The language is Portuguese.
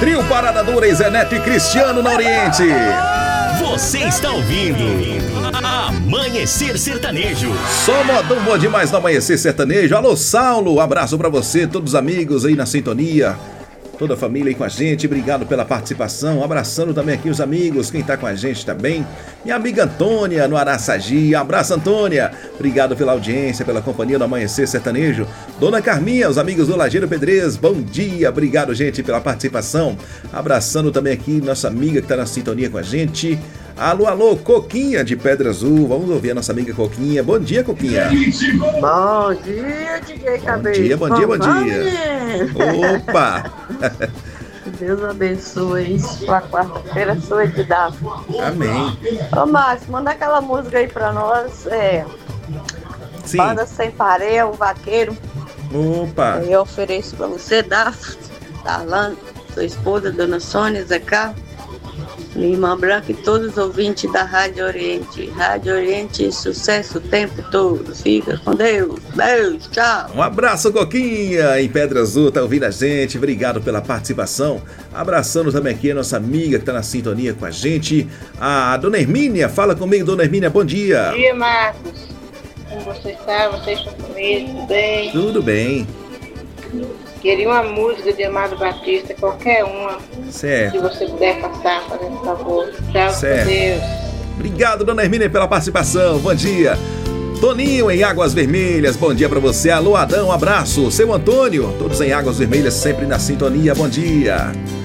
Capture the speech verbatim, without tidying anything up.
Trio Parada Dura e Zé Neto e Cristiano na Oriente. Você está ouvindo Amanhecer Sertanejo. Só modão bom demais no Amanhecer Sertanejo. Alô, Saulo, abraço pra você, todos os amigos aí na sintonia. Toda a família aí com a gente, obrigado pela participação. Abraçando também aqui os amigos, quem tá com a gente também. Minha amiga Antônia, no Araçagi. Abraço, Antônia. Obrigado pela audiência, pela companhia do Amanhecer Sertanejo. Dona Carminha, os amigos do Lajeiro Pedrez, bom dia. Obrigado, gente, pela participação. Abraçando também aqui nossa amiga que tá na sintonia com a gente. Alô, alô, Coquinha de Pedra Azul. Vamos ouvir a nossa amiga Coquinha. Bom dia, Coquinha. Bom dia, D J Cabeça. Bom dia, bom dia, bom dia. Opa! Deus abençoe. Sua quarta-feira sua de dar. Amém. Ô, Márcio, manda aquela música aí pra nós. É. Sim. Banda Sem Pareia, o Vaqueiro. Opa! Eu ofereço pra você, Dafo, Darlan, sua esposa, Dona Sônia, Zé Carlos, Lima Branca e todos os ouvintes da Rádio Oriente. Rádio Oriente, sucesso o tempo todo. Fica com Deus. Deus, tchau. Um abraço, Coquinha, em Pedra Azul, tá ouvindo a gente. Obrigado pela participação. Abraçando também aqui a nossa amiga que tá na sintonia com a gente, a Dona Hermínia. Fala comigo, Dona Hermínia, bom dia. Bom dia, Marcos. Como você está? Você está comigo? Tudo bem? Tudo bem. Queria uma música de Amado Batista, qualquer uma. Certo. Se você puder passar, fazendo favor. Tchau, Certo. com Deus. Obrigado, Dona Hermínia, pela participação. Bom dia. Toninho em Águas Vermelhas, bom dia pra você. Alô, Adão, um abraço. Seu Antônio, todos em Águas Vermelhas, sempre na sintonia. Bom dia.